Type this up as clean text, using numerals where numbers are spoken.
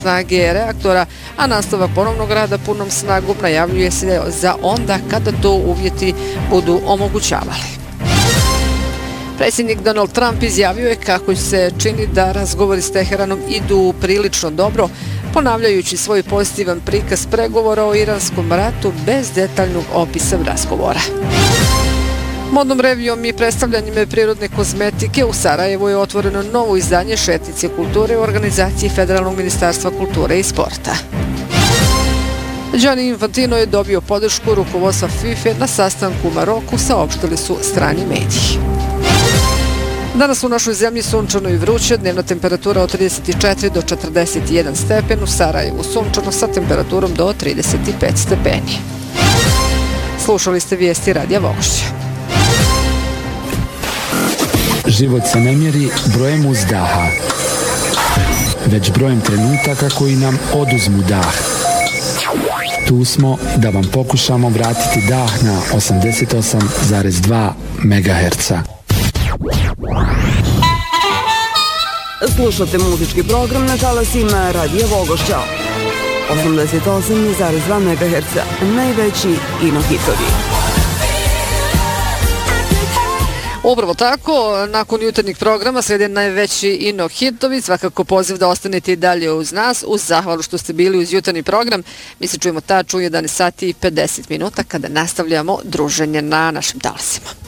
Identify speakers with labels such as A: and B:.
A: snage reaktora, a nastavak ponovnog rada punom snagom najavljuje se za onda kada to uvjeti budu omogućavali. Predsjednik Donald Trump izjavio je kako se čini da razgovori s Teheranom idu prilično dobro, ponavljajući svoj pozitivan prikaz pregovora o iranskom ratu bez detaljnog opisa razgovora. Modnom revijom i predstavljanjem prirodne kozmetike u Sarajevu je otvoreno novo izdanje Šetnice kulture u organizaciji Federalnog ministarstva kulture i sporta. Gianni Infantino je dobio podršku rukovodstva FIFA na sastanku u Maroku, saopštili su strani mediji. Danas u našoj zemlji sunčano i vruće, dnevna temperatura od 34 do 41 stepen, u Sarajevu sunčano sa temperaturom do 35 stepeni. Slušali ste vijesti Radija Vogošća.
B: Život se ne mjeri brojem uzdaha, već brojem trenutaka koji nam oduzmu dah. Tu smo da vam pokušamo vratiti dah na 88,2 MHz.
C: Slušate muzički program na talasima Radija Vogošća. 88,2 MHz, najveći ino hitovi.
A: Upravo tako, nakon jutarnjeg programa slijede najveći ino hitovi, svakako poziv da ostanete i dalje uz nas, uz zahvalu što ste bili uz jutarnji program. Mi se čujemo tačno u 11 sati i 50 minuta kada nastavljamo druženje na našim talasima.